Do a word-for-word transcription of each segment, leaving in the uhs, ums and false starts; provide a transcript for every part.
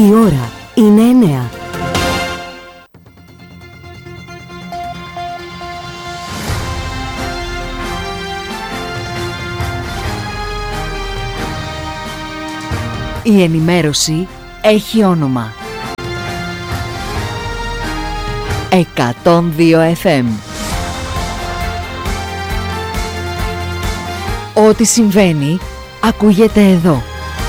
Η ώρα είναι εννέα. Η ενημέρωση έχει όνομα. εκατόν δύο εφ εμ. Ό,τι συμβαίνει ακούγεται εδώ.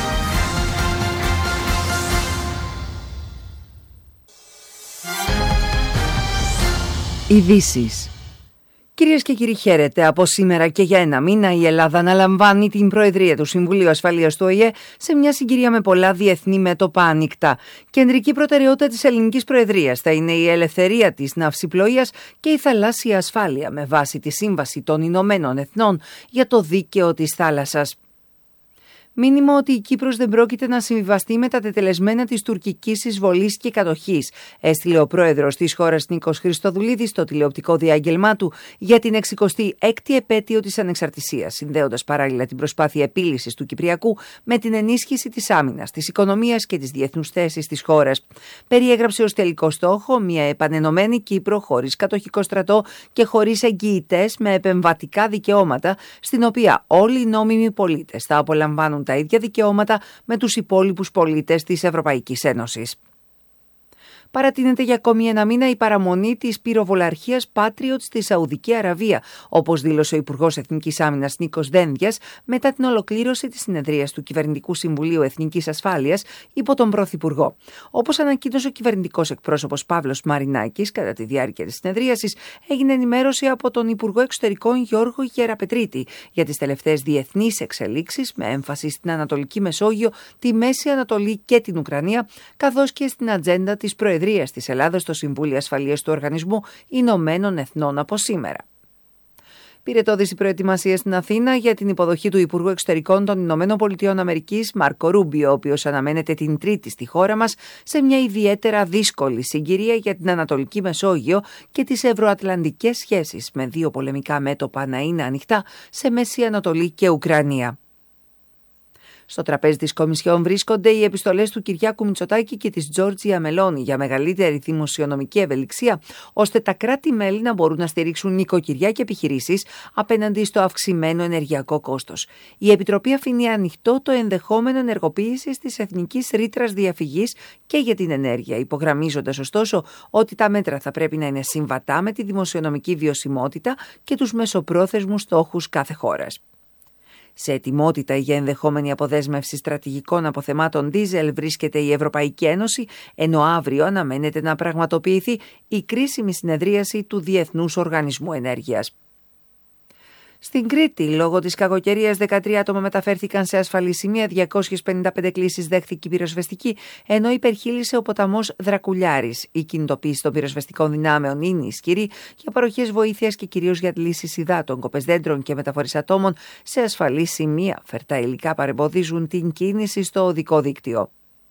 Ειδήσεις. Κυρίες και κύριοι, χαίρετε. Από σήμερα και για ένα μήνα η Ελλάδα αναλαμβάνει την Προεδρία του Συμβουλίου Ασφαλείας του Ο Η Ε σε μια συγκυρία με πολλά διεθνή μέτωπα άνοιχτα. Κεντρική προτεραιότητα της ελληνικής Προεδρίας θα είναι η ελευθερία της ναυσιπλοείας και η θαλάσσια ασφάλεια με βάση τη Σύμβαση των Ηνωμένων Εθνών για το δίκαιο της θάλασσας. Μήνυμα ότι η Κύπρος δεν πρόκειται να συμβιβαστεί με τα τετελεσμένα της τουρκικής εισβολής και κατοχής, έστειλε ο πρόεδρος της χώρας Νίκος Χριστοδουλίδης στο τηλεοπτικό διάγγελμά του για την εξηκοστή έκτη επέτειο της ανεξαρτησίας, συνδέοντας παράλληλα την προσπάθεια επίλυσης του Κυπριακού με την ενίσχυση της άμυνας, της οικονομίας και της διεθνούς θέσης της χώρας. Περιέγραψε ως τελικό στόχο μια επανενωμένη Κύπρο χωρίς κατοχικό στρατό και χωρίς εγγυητές με επεμβατικά δικαιώματα, στην οποία όλοι οι νόμιμοι πολίτες θα απολαμβάνουν τα ίδια δικαιώματα με τους υπόλοιπους πολίτες της Ευρωπαϊκής Ένωσης. Παρατείνεται για ακόμη ένα μήνα η παραμονή της πυροβολαρχίας Patriot στη Σαουδική Αραβία, όπως δήλωσε ο Υπουργός Εθνικής Άμυνας Νίκος Δένδιας μετά την ολοκλήρωση της συνεδρίας του Κυβερνητικού Συμβουλίου Εθνικής Ασφάλειας υπό τον Πρωθυπουργό. Όπως ανακοίνωσε ο κυβερνητικός εκπρόσωπος Παύλος Μαρινάκης, κατά τη διάρκεια της συνεδρίασης έγινε ενημέρωση από τον Υπουργό Εξωτερικών Γιώργο Γεραπετρίτη για τις τελευταίες διεθνείς εξελίξεις με έμφαση στην Ανατολική Μεσόγειο, τη Μέση Ανατολή και την Ουκρανία, καθώς και στην ατζέντα της Προεδρίας της Ελλάδας στο Συμβούλιο Ασφαλείας του Οργανισμού Ηνωμένων Εθνών από σήμερα. Πυρετώδης η προετοιμασία στην Αθήνα για την υποδοχή του Υπουργού Εξωτερικών των Ηνωμένων Πολιτειών Αμερικής Μάρκο Ρούμπιο, ο οποίος αναμένεται την Τρίτη στη χώρα μας σε μια ιδιαίτερα δύσκολη συγκυρία για την Ανατολική Μεσόγειο και τις ευρωατλαντικές σχέσεις, με δύο πολεμικά μέτωπα να είναι ανοιχτά σε Μέση Ανατολή και Ουκρανία. Στο τραπέζι της Κομισιόν βρίσκονται οι επιστολές του Κυριάκου Μητσοτάκη και της Τζόρτζια Μελώνη για μεγαλύτερη δημοσιονομική ευελιξία, ώστε τα κράτη-μέλη να μπορούν να στηρίξουν νοικοκυριά και επιχειρήσεις απέναντι στο αυξημένο ενεργειακό κόστος. Η Επιτροπή αφήνει ανοιχτό το ενδεχόμενο ενεργοποίησης της εθνικής ρήτρας διαφυγής και για την ενέργεια, υπογραμμίζοντας ωστόσο ότι τα μέτρα θα πρέπει να είναι συμβατά με τη δημοσιονομική βιωσιμότητα και τους μεσοπρόθεσμους στόχους κάθε χώρας. Σε ετοιμότητα για ενδεχόμενη αποδέσμευση στρατηγικών αποθεμάτων ντίζελ βρίσκεται η Ευρωπαϊκή Ένωση, ενώ αύριο αναμένεται να πραγματοποιηθεί η κρίσιμη συνεδρίαση του Διεθνούς Οργανισμού Ενέργειας. Στην Κρήτη, λόγω της κακοκαιρίας, δεκατρία άτομα μεταφέρθηκαν σε ασφαλή σημεία, διακόσιες πενήντα πέντε κλήσεις δέχθηκε η πυροσβεστική, ενώ υπερχείλησε ο ποταμός Δρακουλιάρης. Η κινητοποίηση των πυροσβεστικών δυνάμεων είναι ισχυρή για παροχές βοήθειας και κυρίως για λύσεις υδάτων, κοπές δέντρων και μεταφορές ατόμων σε ασφαλή σημεία. Φερτά υλικά παρεμποδίζουν την κίνηση στο οδικό δίκτυο.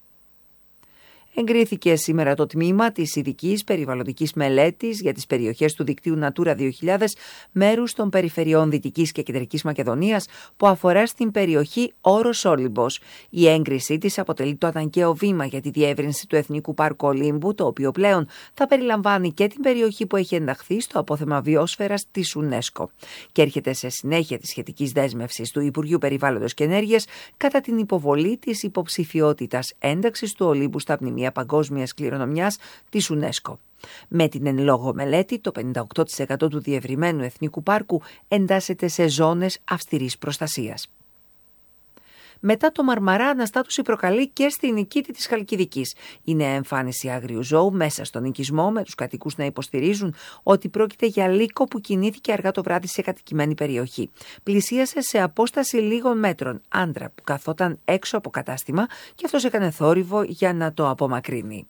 Εγκρίθηκε σήμερα το τμήμα της ειδικής περιβαλλοντικής μελέτης για τις περιοχές του δικτύου Natura δύο χιλιάδες μέρους των περιφερειών Δυτικής και Κεντρικής Μακεδονίας που αφορά στην περιοχή Όρος Όλυμπος. Η έγκρισή της αποτελεί το αναγκαίο βήμα για τη διεύρυνση του Εθνικού Πάρκου Ολύμπου, το οποίο πλέον θα περιλαμβάνει και την περιοχή που έχει ενταχθεί στο απόθεμα βιόσφαιρας της UNESCO. Και έρχεται σε συνέχεια της σχετικής δέσμευσης του Υπουργείου Περιβάλλοντος και Ενέργειας κατά την υποβολή της υποψηφιότητας ένταξης του Ολύμπου στα μνημεία παγκόσμιας κληρονομιάς της UNESCO. Με την εν λόγω μελέτη, το πενήντα οκτώ τοις εκατό του διευρυμένου εθνικού πάρκου εντάσσεται σε ζώνες αυστηρής προστασίας. Μετά το Μαρμαρά, αναστάτωση προκαλεί και στη Νικήτη της Χαλκιδικής. Η νέα εμφάνιση άγριου ζώου μέσα στον οικισμό, με τους κατοικούς να υποστηρίζουν ότι πρόκειται για λύκο που κινήθηκε αργά το βράδυ σε κατοικημένη περιοχή. Πλησίασε σε απόσταση λίγων μέτρων άντρα που καθόταν έξω από κατάστημα και αυτός έκανε θόρυβο για να το απομακρύνει.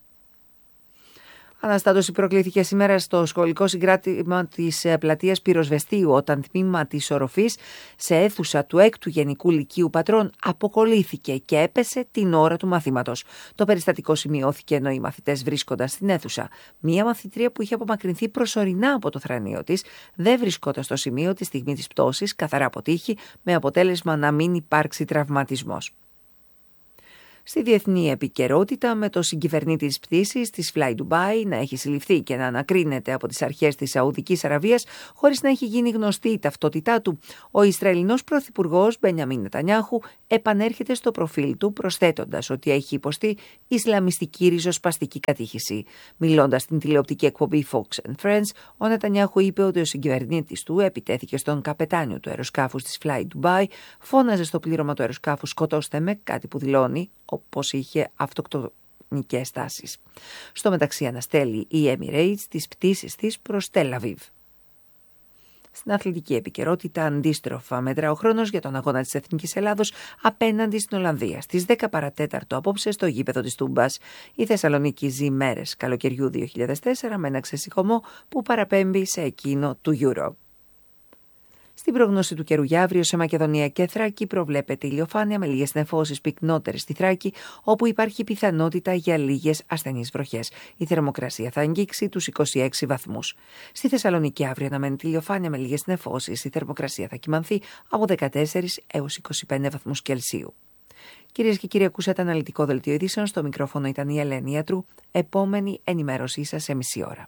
Αναστάτωση προκλήθηκε σήμερα στο σχολικό συγκράτημα της πλατείας Πυροσβεστίου, όταν τμήμα της οροφής σε αίθουσα του έκτου Γενικού Λυκείου Πατρών αποκολλήθηκε και έπεσε την ώρα του μαθήματος. Το περιστατικό σημειώθηκε ενώ οι μαθητές βρίσκονταν στην αίθουσα. Μία μαθητρία που είχε απομακρυνθεί προσωρινά από το θρανείο της δεν βρισκόταν στο σημείο τη στιγμή της πτώσης, καθαρά από τύχη, με αποτέλεσμα να μην υπάρξει τραυματισμός. Στη διεθνή επικαιρότητα, με το συγκυβερνήτη της πτήσης της Fly Dubai να έχει συλληφθεί και να ανακρίνεται από τις αρχές της Σαουδικής Αραβίας χωρίς να έχει γίνει γνωστή η ταυτότητά του, ο Ισραηλινός πρωθυπουργός Μπενιαμίν Νετανιάχου επανέρχεται στο προφίλ του προσθέτοντας ότι έχει υποστεί ισλαμιστική ριζοσπαστική κατήχηση. Μιλώντας στην τηλεοπτική εκπομπή Fox and Friends, ο Νετανιάχου είπε ότι ο συγκυβερνήτης του επιτέθηκε στον καπετάνιο του αεροσκάφους της Fly Dubai, φώναζε στο πλήρωμα του αεροσκάφους «Σκοτώστε με», κάτι που δηλώνει όπως είχε αυτοκτονικές τάσεις. Στο μεταξύ αναστέλει η Emirates τις πτήσεις της προς Τελ Αβίβ. Στην αθλητική επικαιρότητα, αντίστροφα μέτρα ο χρόνος για τον αγώνα της Εθνικής Ελλάδος απέναντι στην Ολλανδία. Στις δέκα παρατέταρτο απόψε στο γήπεδο της Τούμπας. Η Θεσσαλονίκη ζει μέρες καλοκαιριού δύο χιλιάδες τέσσερα με ένα ξεσηκωμό που παραπέμπει σε εκείνο του Euro. Στην πρόγνωση του καιρού για αύριο σε Μακεδονία και Θράκη προβλέπεται ηλιοφάνεια με λίγες νεφώσεις πυκνότερες στη Θράκη, όπου υπάρχει πιθανότητα για λίγες ασθενείς βροχές. Η θερμοκρασία θα αγγίξει τους είκοσι έξι βαθμούς. Στη Θεσσαλονίκη αύριο αναμένεται ηλιοφάνεια με λίγες νεφώσεις. Η θερμοκρασία θα κυμανθεί από δεκατέσσερις έως είκοσι πέντε βαθμούς Κελσίου. Κυρίες και κύριοι, ακούσατε αναλυτικό δελτίο ειδήσεων. Στο μικρόφωνο ήταν η Ελένη Ιατρού. Επόμενη ενημέρωσή σας σε μισή ώρα.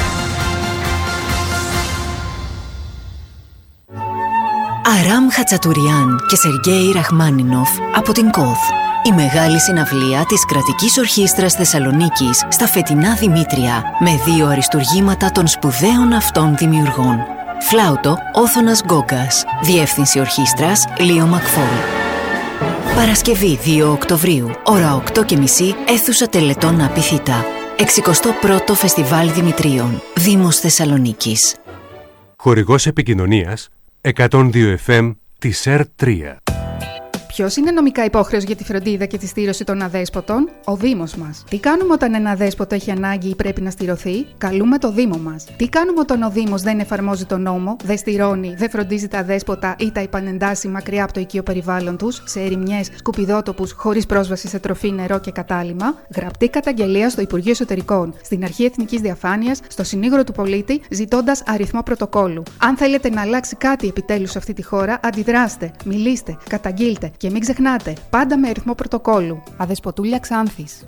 Αράμ Χατσατουριάν και Σεργέη Ραχμάνινοφ από την ΚΟΘ. Η μεγάλη συναυλία της Κρατικής Ορχήστρας Θεσσαλονίκης στα φετινά Δημήτρια, με δύο αριστουργήματα των σπουδαίων αυτών δημιουργών. Φλάουτο Όθωνας Γκόγκας. Διεύθυνση ορχήστρας Λίο Μακφόλ. Παρασκευή δύο Οκτωβρίου, ώρα οκτώ και μισή, αίθουσα Τελετών Απιθύτα. εξηκοστό πρώτο Φεστιβάλ Δημητρίων, Δήμος Θεσσαλονίκης. Χορηγός επικοινωνίας εκατόν δύο εφ εμ της ΕΡ τρία. Ποιος είναι νομικά υπόχρεος για τη φροντίδα και τη στήρωση των αδέσποτων? Ο Δήμος μας. Τι κάνουμε όταν ένα αδέσποτο έχει ανάγκη ή πρέπει να στηρωθεί? Καλούμε το Δήμο μας. Τι κάνουμε όταν ο Δήμος δεν εφαρμόζει τον νόμο, δεν στηρώνει, δεν φροντίζει τα αδέσποτα ή τα επανεντάσσει μακριά από το οικείο περιβάλλον τους, σε ερημιές, σκουπιδότοπους, χωρίς πρόσβαση σε τροφή, νερό και κατάλυμμα? Γραπτή καταγγελία στο Υπουργείο Εσωτερικών, στην Αρχή Εθνικής Διαφάνειας, στο Συνήγορο του Πολίτη, ζητώντας αριθμό πρωτοκόλλου. Αν θέλετε να αλλάξει κάτι επιτέλους σε αυτή τη χώρα, αντιδράστε, μιλήστε, καταγγείλτε. Και μην ξεχνάτε, πάντα με αριθμό πρωτοκόλλου. Αδεσποτούλια Ξάνθης.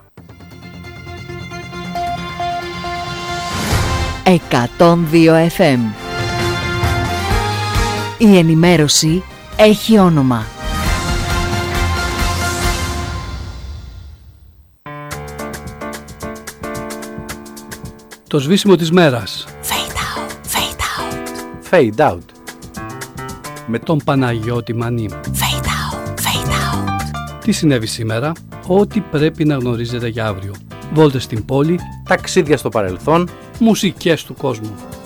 εκατόν δύο εφ εμ. Η ενημέρωση έχει όνομα. Το σβήσιμο της μέρας. Fade out, fade out. Fade out. Με τον Παναγιώτη Μανή. Fade out, fade out. Τι συνέβη σήμερα? Ό,τι πρέπει να γνωρίζετε για αύριο. Βόλτες στην πόλη. Ταξίδια στο παρελθόν. Μουσικές του κόσμου.